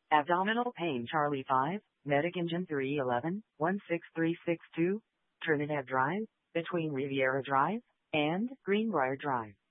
Abdominal pain Charlie 5, Medic Engine 311, 16362, Trinidad Drive, between Riviera Drive and Greenbrier Drive.